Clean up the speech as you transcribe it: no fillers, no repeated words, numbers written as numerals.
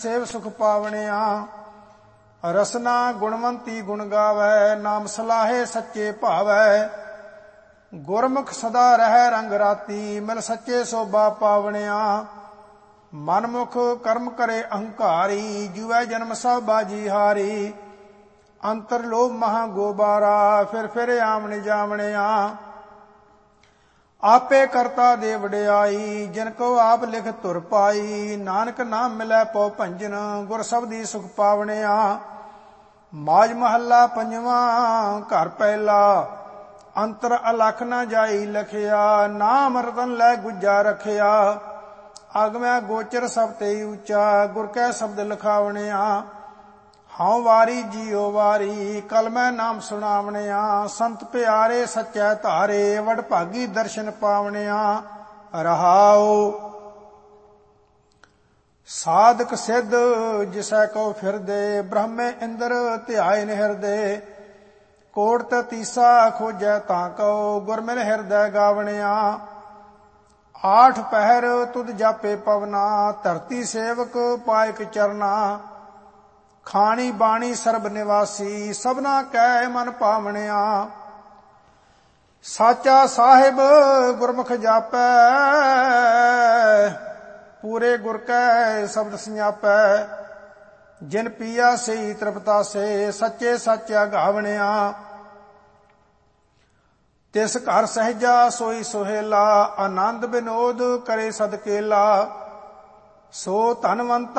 Save सुख पावणिया। रसना गुणवंती गुण गावै, नाम सलाहे सच्चे भावै। गुरमुख सदा रह रंग राती, मिल सच्चे शोभा पावणिया। मनमुख कर्म करे अहंकारी, जुए जन्म सब बाजी हारी। अंतर लोभ महा गोबारा, फिर आमने जामणिया। आपे करता दे वडियाई, जिनको आप लिख तुर पाई। नानक नाम मिलै पौ भंजन, गुर शब्दी सुख पावणिया। माज महला पंजवा घर पहला, अंतर अलख न जाई लखिया। नाम रतन लै गुज्जा रखिया, अगमै गोचर सब ते ऊंचा। गुर कै शब्द लिखावणिया। हाँ वारी जियो वारी, कल मैं नाम सुनावणिया। संत प्यारे सच्चै धारे, वडभागी दर्शन पावणिया। रहाओ साधक सिद्ध जिसै को फिरदे, ब्रह्मे इंद्र ध्याय हिरदे। कोट तीसा खोजै तां को, गुर मिल हिरदय गावणिया। आठ पहर तुध जापे पवना, धरती सेवक पायक चरना। खानी बाणी सर्ब निवासी, सबना कै मन पावणिया। साचा साहिब गुरमुख जापै, पूरे गुर कै शब्द संजापै। जिन पिया सेई तृपतासे, सच्चे सच्चा गावणिया। तिस घर सहजा सोई सुहेला, आनंद विनोद करे सदकेला। सो धनवंता